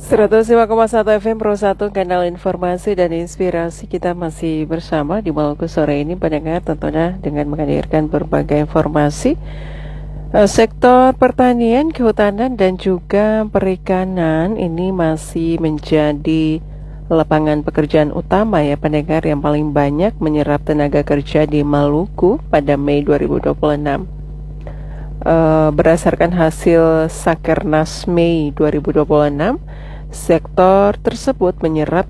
105,1 FM Pro 1, kanal informasi dan inspirasi. Kita masih bersama di Maluku sore ini, pendengar, tentunya dengan menghadirkan berbagai informasi sektor pertanian, kehutanan, dan juga perikanan. Ini masih menjadi lapangan pekerjaan utama ya pendengar, yang paling banyak menyerap tenaga kerja di Maluku pada Mei 2026. Berdasarkan hasil Sakernas Mei 2026, sektor tersebut menyerap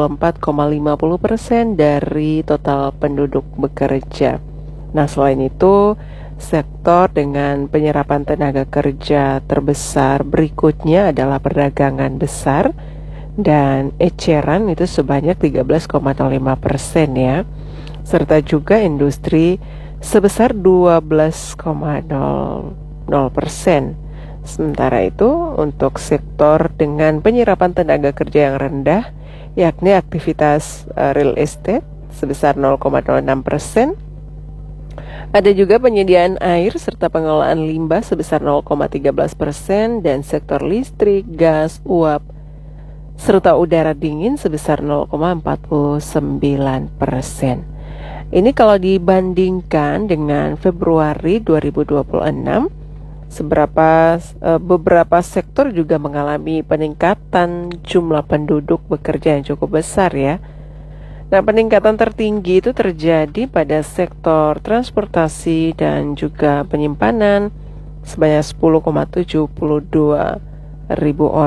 34,50% dari total penduduk bekerja. Nah, selain itu, sektor dengan penyerapan tenaga kerja terbesar berikutnya adalah perdagangan besar dan eceran, itu sebanyak 13,05% ya, serta juga industri sebesar 12,00%. Sementara itu, untuk sektor dengan penyerapan tenaga kerja yang rendah, yakni aktivitas real estate sebesar 0,06%, ada juga penyediaan air serta pengelolaan limbah sebesar 0,13%, dan sektor listrik, gas, uap, serta udara dingin sebesar 0,49%. Ini kalau dibandingkan dengan Februari 2026, beberapa sektor juga mengalami peningkatan jumlah penduduk bekerja yang cukup besar ya. Nah, peningkatan tertinggi itu terjadi pada sektor transportasi dan juga penyimpanan sebanyak 10,72 ribu orang.